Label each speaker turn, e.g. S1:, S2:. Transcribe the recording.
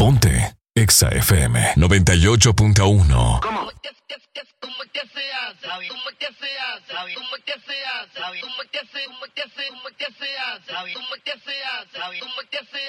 S1: Ponte Exa FM 98.1.
S2: ¿Cómo? ¿Cómo que se hace? ¿Cómo que se hace? ¿Cómo que se hace? ¿Cómo que se hace? ¿Cómo que se hace? ¿Cómo que se hace? ¿Cómo que se hace?